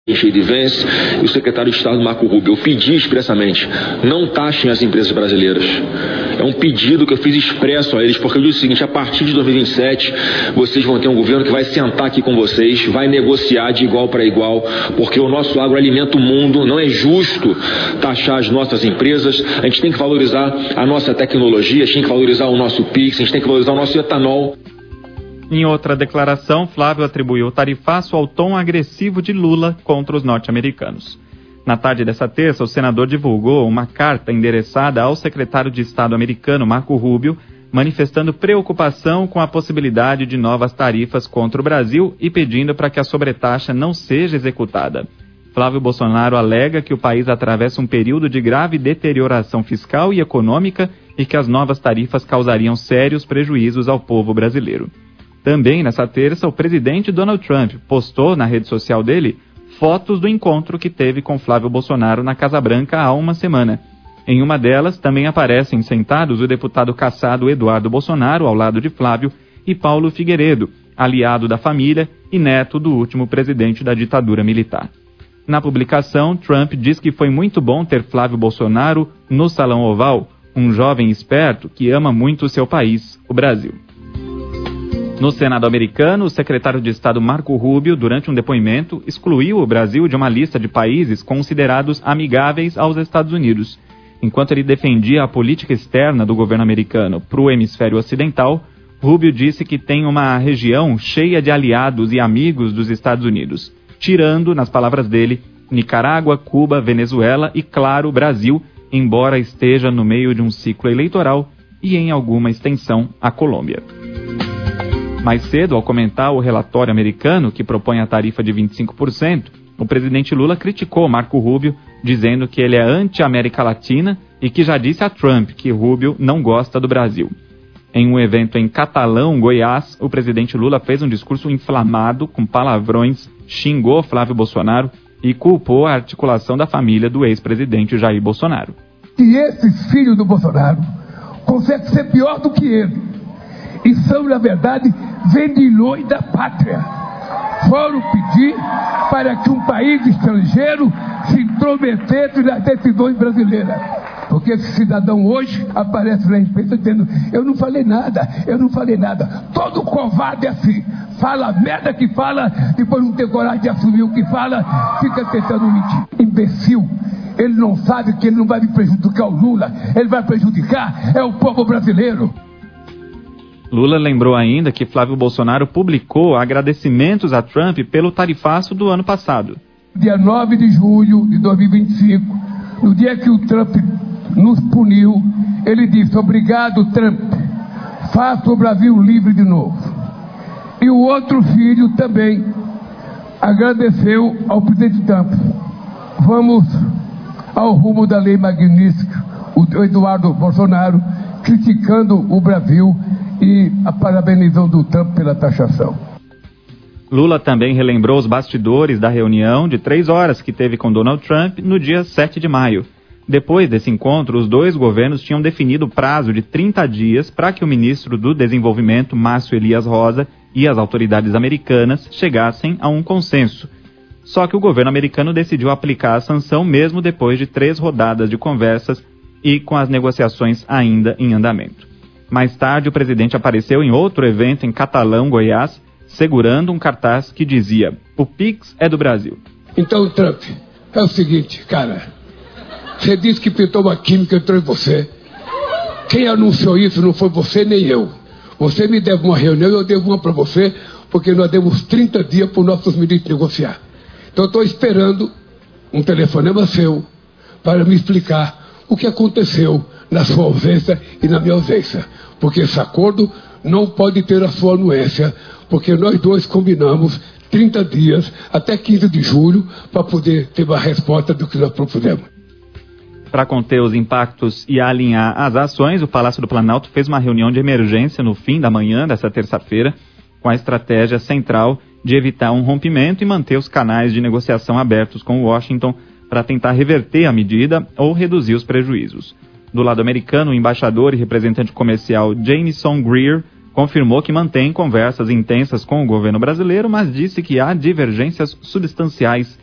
de Vence e o secretário de Estado Marco Rubio. Eu pedi expressamente, não taxem as empresas brasileiras. É um pedido que eu fiz expresso a eles, porque eu disse o seguinte: a partir de 2027, vocês vão ter um governo que vai sentar aqui com vocês, vai negociar de igual para igual, porque o nosso agro alimenta o mundo, não é justo taxar as nossas empresas, a gente tem que valorizar a nossa tecnologia, a gente tem que valorizar o nosso PIX, a gente tem que valorizar o nosso etanol. Em outra declaração, Flávio atribuiu o tarifaço ao tom agressivo de Lula contra os norte-americanos. Na tarde dessa terça, o senador divulgou uma carta endereçada ao secretário de Estado americano, Marco Rubio, manifestando preocupação com a possibilidade de novas tarifas contra o Brasil e pedindo para que a sobretaxa não seja executada. Flávio Bolsonaro alega que o país atravessa um período de grave deterioração fiscal e econômica e que as novas tarifas causariam sérios prejuízos ao povo brasileiro. Também nessa terça, o presidente Donald Trump postou na rede social dele fotos do encontro que teve com Flávio Bolsonaro na Casa Branca há uma semana. Em uma delas, também aparecem sentados o deputado cassado Eduardo Bolsonaro, ao lado de Flávio, e Paulo Figueiredo, aliado da família e neto do último presidente da ditadura militar. Na publicação, Trump diz que foi muito bom ter Flávio Bolsonaro no Salão Oval, um jovem esperto que ama muito o seu país, o Brasil. No Senado americano, o secretário de Estado Marco Rubio, durante um depoimento, excluiu o Brasil de uma lista de países considerados amigáveis aos Estados Unidos. Enquanto ele defendia a política externa do governo americano para o hemisfério ocidental, Rubio disse que tem uma região cheia de aliados e amigos dos Estados Unidos, tirando, nas palavras dele, Nicarágua, Cuba, Venezuela e, claro, Brasil, embora esteja no meio de um ciclo eleitoral e, em alguma extensão, a Colômbia. Mais cedo, ao comentar o relatório americano que propõe a tarifa de 25%, o presidente Lula criticou Marco Rubio, dizendo que ele é anti-América Latina e que já disse a Trump que Rubio não gosta do Brasil. Em um evento em Catalão, Goiás, o presidente Lula fez um discurso inflamado, com palavrões, xingou Flávio Bolsonaro e culpou a articulação da família do ex-presidente Jair Bolsonaro. E esses filhos do Bolsonaro conseguem ser pior do que ele. E são, na verdade, vendilhões da pátria. Foram pedir para que um país estrangeiro se intrometesse nas decisões brasileiras. Porque esse cidadão hoje aparece na imprensa dizendo: eu não falei nada. Todo covarde é assim. Fala a merda que fala, depois não tem coragem de assumir o que fala, fica tentando mentir. Imbecil. Ele não sabe que ele não vai prejudicar o Lula. Ele vai prejudicar o povo brasileiro. Lula lembrou ainda que Flávio Bolsonaro publicou agradecimentos a Trump pelo tarifaço do ano passado. Dia 9 de julho de 2025, no dia que o Trump nos puniu, ele disse: obrigado, Trump, faça o Brasil livre de novo. E o outro filho também agradeceu ao presidente Trump. Vamos ao rumo da lei magnífica, o Eduardo Bolsonaro criticando o Brasil e parabenizando o Trump pela taxação. Lula também relembrou os bastidores da reunião de 3 horas que teve com Donald Trump no dia 7 de maio. Depois desse encontro, os dois governos tinham definido o prazo de 30 dias para que o ministro do Desenvolvimento, Márcio Elias Rosa, e as autoridades americanas chegassem a um consenso. Só que o governo americano decidiu aplicar a sanção mesmo depois de 3 rodadas de conversas e com as negociações ainda em andamento. Mais tarde, o presidente apareceu em outro evento em Catalão, Goiás, segurando um cartaz que dizia: o PIX é do Brasil. Então, Trump, é o seguinte, cara. Você disse que pintou uma química entre você. Quem anunciou isso não foi você nem eu. Você me deve uma reunião e eu devo uma para você, porque nós demos 30 dias para os nossos ministros negociar. Então, eu estou esperando um telefonema seu para me explicar o que aconteceu na sua ausência e na minha ausência. Porque esse acordo não pode ter a sua anuência, porque nós dois combinamos 30 dias até 15 de julho para poder ter uma resposta do que nós propusemos. Para conter os impactos e alinhar as ações, o Palácio do Planalto fez uma reunião de emergência no fim da manhã dessa terça-feira, com a estratégia central de evitar um rompimento e manter os canais de negociação abertos com Washington para tentar reverter a medida ou reduzir os prejuízos. Do lado americano, o embaixador e representante comercial Jameson Greer confirmou que mantém conversas intensas com o governo brasileiro, mas disse que há divergências substanciais